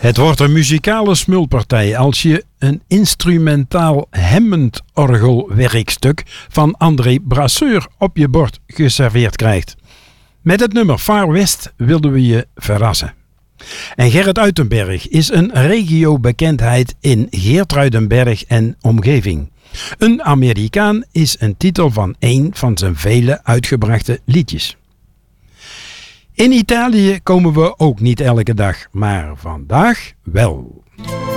Het wordt een muzikale smulpartij als je een instrumentaal Hammond-orgelwerkstuk van André Brasseur op je bord geserveerd krijgt. Met het nummer Far West wilden we je verrassen. En Gerrit Uitenberg is een regiobekendheid in Geertruidenberg en omgeving. Een Amerikaan is een titel van een van zijn vele uitgebrachte liedjes. In Italië komen we ook niet elke dag, maar vandaag wel.